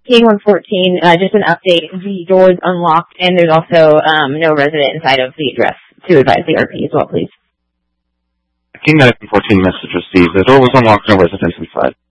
King 114, just an update. The door is unlocked, and there's also no resident inside of the address to advise the RP as well, please. King 914 message received. The door was unlocked, no residents inside.